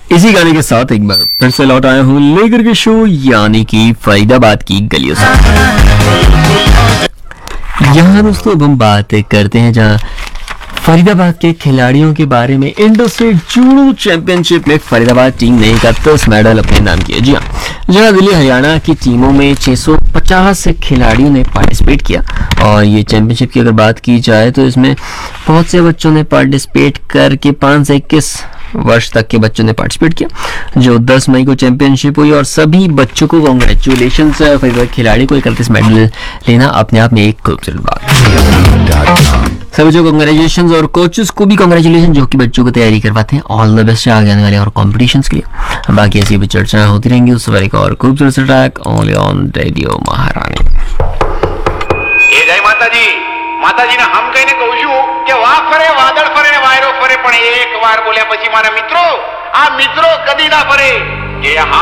इसी गाने के साथ एक बार फिर से लौट आया हूँ लेकर के शो, यानी कि फरीदाबाद की गलियों से। यहाँ दोस्तों अब हम बात करते हैं जहाँ फरीदाबाद के खिलाड़ियों के बारे में। इंडो स्टेट जूडो चैंपियनशिप में फरीदाबाद टीम ने 31 मेडल अपने नाम किए। जी हाँ, जहाँ दिल्ली हरियाणा की टीमों में 650 खिलाड़ियों ने पार्टिसिपेट किया। और ये चैंपियनशिप की अगर बात की जाए तो इसमें बहुत से बच्चों ने पार्टिसिपेट करके 5 से 21 वर्ष तक के बच्चों ने पार्टिसिपेट किया। जो 10 मई को चैंपियनशिप हुई और सभी बच्चों को कॉन्ग्रेचुलेशन। फरीदाबाद खिलाड़ी को 31 मेडल लेना अपने आप में एक खूबसूरत बात। सभी बच्चों को कॉन्ग्रेचुलेशन और कोचेस को भी कॉन्ग्रेचुलेशन जो कि बच्चों को तैयारी करवाते हैं। ऑल द बेस्ट आगे आने वाले और कॉम्पिटिशंस के लिए। बाकी ऐसी भी चर्चाएं होती रहेंगी उस पर एक और खूबसूरत ट्रैक ओनली ऑन रेडियो महारानी। ए जय माताजी, माताजीने हम કહીને કહું છું કે વા ફરે વાદળ ફરે ને વાયરો ફરે પણ એક વાર બોલ્યા પછી મારા મિત્રો આ મિત્રો કદી ના ફરે કે